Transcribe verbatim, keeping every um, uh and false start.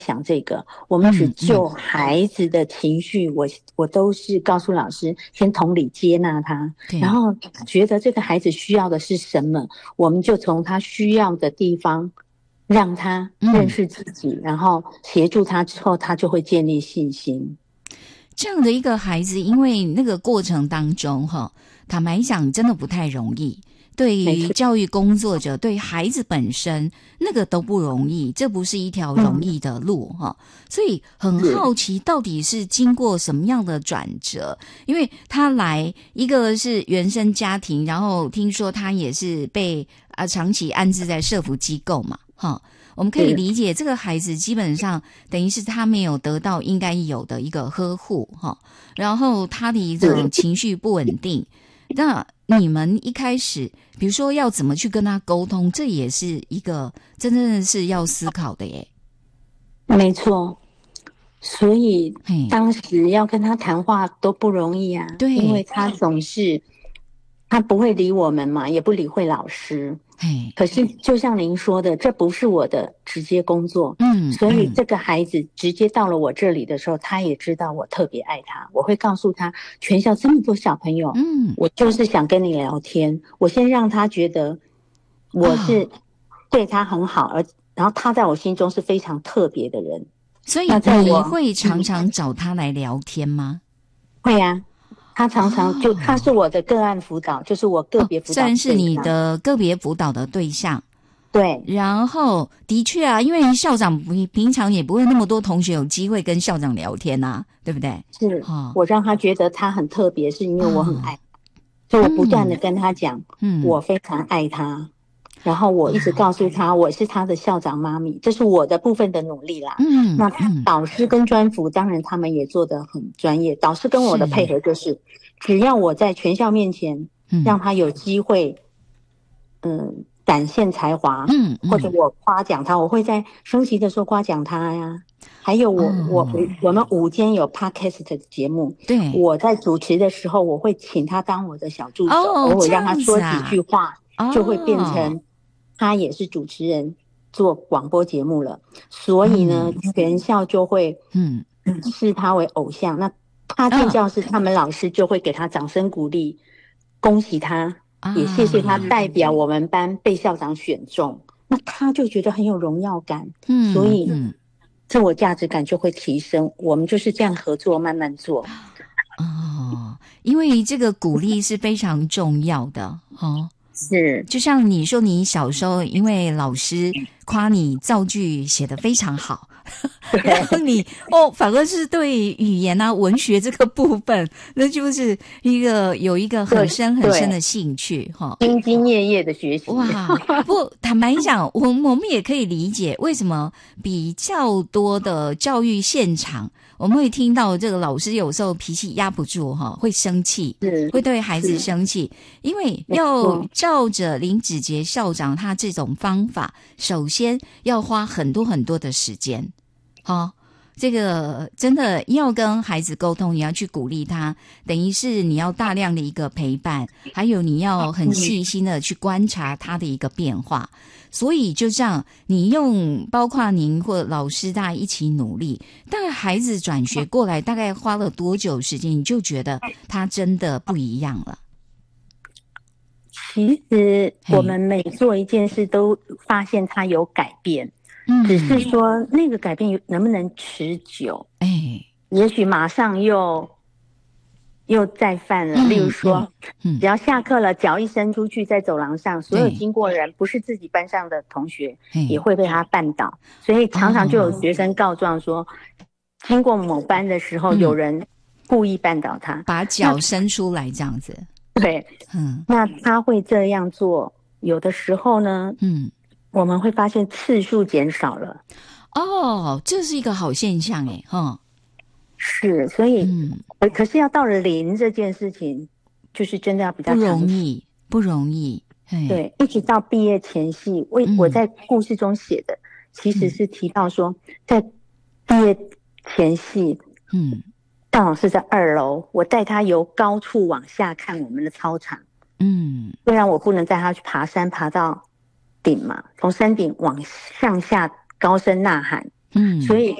想这个，我们只就孩子的情绪，嗯嗯、我我都是告诉老师，先同理接纳他，然后觉得这个孩子需要的是什么，我们就从他需要的地方让他认识自己，嗯、然后协助他之后，他就会建立信心。 这样的一个孩子，因为那个过程当中哈，坦白讲真的不太容易，对于教育工作者，对孩子本身那个都不容易，这不是一条容易的路哈、嗯。所以很好奇到底是经过什么样的转折，因为他来一个是原生家庭，然后听说他也是被啊长期安置在社福机构嘛哈。我们可以理解这个孩子基本上等于是他没有得到应该有的一个呵护哈，然后他的这种情绪不稳定。那你们一开始比如说要怎么去跟他沟通，这也是一个真正是要思考的耶。 没错，所以当时要跟他谈话都不容易啊，对，因为他总是他不会理我们嘛，也不理会老师。可是就像您说的，这不是我的直接工作，嗯，所以这个孩子直接到了我这里的时候，他也知道我特别爱他，我会告诉他，全校这么多小朋友，嗯，我就是想跟你聊天，我先让他觉得我是对他很好，而然后他在我心中是非常特别的人。 所以你会常常找他来聊天吗？ 会啊。他常常就、哦、他是我的个案辅导，就是我个别辅导， 虽然是你的个别辅导的对象， 对。 然后的确啊，因为校长平常也不会那么多同学有机会跟校长聊天啊，对不对？ 是、哦、我让他觉得他很特别，是因为我很爱、哦、所以我不断的跟他讲、嗯、我非常爱他，然后我一直告诉他、嗯、我是他的校长妈咪，这是我的部分的努力啦。嗯，那导师跟专辅当然他们也做得很专业，导师跟我的配合就是只要我在全校面前让他有机会嗯展现才华，嗯，或者我夸奖他，我会在升旗的时候夸奖他呀。还有我、嗯、我我们午间有 podcast 的节目，对，我在主持的时候我会请他当我的小助手，我会让他说几句话、啊、就会变成他也是主持人做广播节目了，所以呢、嗯、全校就会嗯视他为偶像。那他进教室、啊、他们老师就会给他掌声鼓励，恭喜他、啊、也谢谢他代表我们班被校长选中，那他就觉得很有荣耀感，嗯，所以嗯自我价值感就会提升，我们就是这样合作慢慢做。 哦，因为这个鼓励是非常重要的哦。 是， 就像你说你小时候因为老师夸你造句写得非常好，然后你哦反而是对语言啊文学这个部分那就是一个有一个很深很深的兴趣哈， 兢兢业业的学习。 哇，不坦白讲我我们也可以理解为什么比较多的教育现场我们会听到这个老师有时候脾气压不住哈，会生气，会对孩子生气，因为要照着林子杰校长他这种方法，首先要花很多很多的时间，好，这个真的要跟孩子沟通，你要去鼓励他，等于是你要大量的一个陪伴，还有你要很细心的去观察他的一个变化。所以就这样你用包括您或老师大家一起努力，大概孩子转学过来大概花了多久时间你就觉得他真的不一样了？ 其实我们每做一件事都发现他有改变，嗯，只是说那个改变能不能持久，哎，也许马上又又再犯了，嗯、例如说、嗯嗯、只要下课了脚一伸出去在走廊上，所有经过人不是自己班上的同学也会被他绊倒，所以常常就有学生告状说、哦、经过某班的时候、嗯、有人故意绊倒他， 把脚伸出来这样子， 对，嗯，那他会这样做，有的时候呢嗯，我们会发现次数减少了， 哦，这是一个好现象耶，哈。 是，所以、嗯、可是要到了零这件事情就是真的要比较不容易不容易， 对，一直到毕业前夕我、嗯、我在故事中写的其实是提到说、嗯、在毕业前夕嗯，大老师在二楼，我带他由高处往下看我们的操场，嗯，虽然我不能带他去爬山爬到顶嘛，从山顶往向下高声呐喊， 嗯，所以